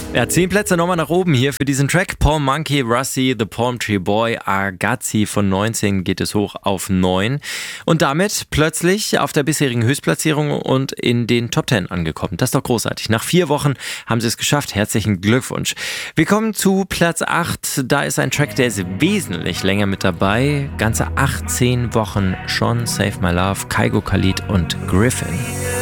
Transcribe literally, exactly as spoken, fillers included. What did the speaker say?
Ja, zehn Plätze nochmal nach oben hier für diesen Track. Paul Monkey, Rusty, The Palm Tree Boy, Argazzi von neunzehn geht es hoch auf neun. Und damit plötzlich auf der bisherigen Höchstplatzierung und in den Top zehn angekommen. Das ist doch großartig. Nach vier Wochen haben sie es geschafft. Herzlichen Glückwunsch. Wir kommen zu Platz acht. Da ist ein Track, der ist wesentlich länger mit dabei. Ganze achtzehn Wochen schon. Save My Love, Kygo Khalid und Griffin.